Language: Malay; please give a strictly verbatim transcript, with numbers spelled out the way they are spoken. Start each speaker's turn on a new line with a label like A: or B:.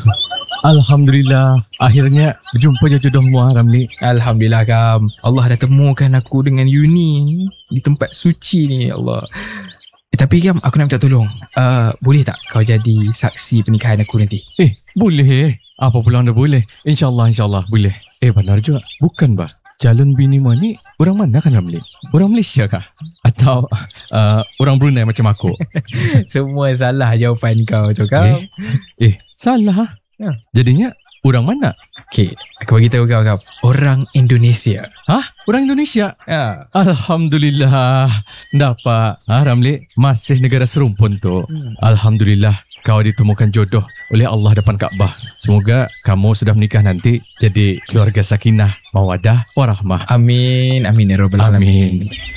A: Alhamdulillah, akhirnya berjumpa je jodohmu Ramli.
B: Alhamdulillah Kam, Allah dah temukan aku dengan Yuni di tempat suci ni, ya Allah. Eh, tapi Kam, aku nak minta tolong. uh, Boleh tak kau jadi saksi pernikahan aku nanti?
A: Eh, boleh. Apa pula anda boleh? InsyaAllah, insyaAllah boleh. Eh, benar juga. Bukan bah, calon bini mu ni orang mana kan Ramli? Orang Malaysia kah? Atau uh, orang Brunei macam aku?
B: Semua salah jawapan kau tu Kam.
A: Eh, eh salah.
B: Ya.
A: Jadinya orang mana?
B: Okay, aku bagi tahu kau Kam. Orang Indonesia.
A: Hah? Orang Indonesia?
B: Ya.
A: Alhamdulillah. Dapat. Ha, Ramli, masih negara serumpun tu. Hmm. Alhamdulillah, kau ditemukan jodoh oleh Allah depan Kaabah. Semoga kamu sudah menikah nanti jadi keluarga sakinah, mawadah, warahmah.
B: Amin. Amin ya Rabbal Alamin.
A: Amin.